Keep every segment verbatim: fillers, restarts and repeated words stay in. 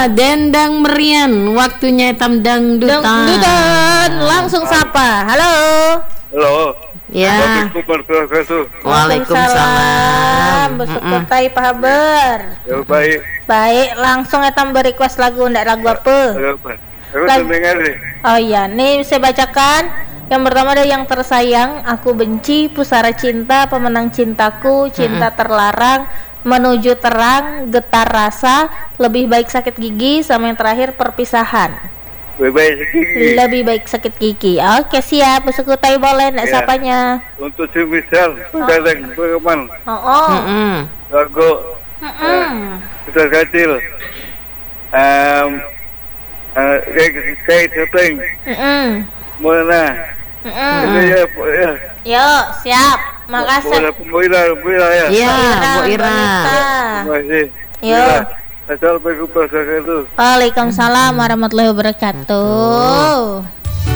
Dendang Merian, waktunya etam dangdutan. Dangdutan, langsung sapa. Halo. Halo. Ya. Waalaikumsalam. Besukutai apa kabar? Ya baik. Baik, langsung etam berequest lagu, ndak lagu apa? Lagu. Oh iya, nih saya bacakan. Yang pertama ada Yang Tersayang, Aku Benci, Pusara Cinta, Pemenang Cintaku, Cinta Terlarang, Menuju Terang, Getar Rasa, Lebih Baik Sakit Gigi, sama yang terakhir Perpisahan. Lebih baik sakit gigi. Lebih baik sakit gigi. Oke, siap. Besukutai boleh ndak Ya. sapanya? Untuk si misal, kadang bagaimana? Oh, oh. Mm-mm. Lagu Mm-mm. kita kecil. Um, uh, kayak kayak setting. Mm-mm. Mana? Mm-mm. Ya, ya. Yo, siap. Makasih. Boleh pembela, pembela ya. Ya, Bu Ira. Bonita. Terima kasih. Yo. Assalamualaikum warahmatullahi wabarakatuh. Waalaikumsalam warahmatullahi wabarakatuh.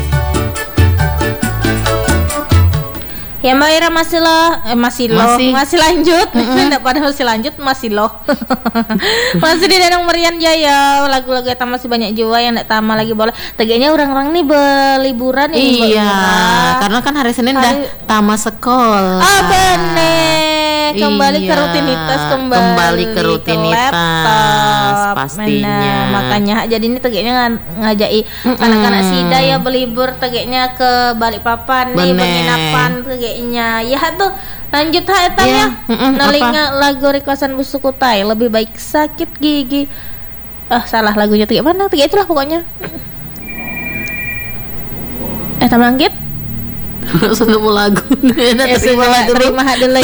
Ya Mbak Ira masih loh, eh, masih loh, Masih. masih lanjut, tidak pada masih lanjut, masih loh, masih di Danang Merian Jaya, lagu-lagu eta masih banyak juga yang tidak tama lagi boleh. Tegaknya orang-orang nih berliburan nih. Mbak Iya, Ira. karena kan hari Senin Hari- udah tamat sekolah. Ah bener, kembali ke Iya, rutinitas, kembali, kembali ke rutinitas, laptop. pastinya. Bener, makanya jadi ini tegaknya ng- ngajai anak-anak sida ya berlibur tegaknya ke Balikpapan nih, Bener. penginapan tegaknya. Ya tuh lanjut ha etam Iya, ya. mm-mm, Nalinga lagu requestan Busukutai, Lebih Baik Sakit Gigi. Ah salah lagunya tegak mana? Tegak itulah pokoknya. Eh tam langgit. Sudah mau lagu. Ya sudah terima hak dulu